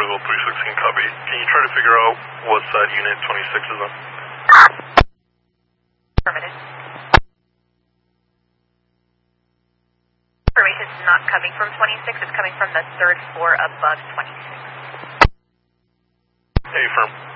Portugal 316 copy. Can you try to figure out what side unit 26 is on? Affirmative. Information is not coming from 26, it's coming from the third floor above 26. Hey, firm.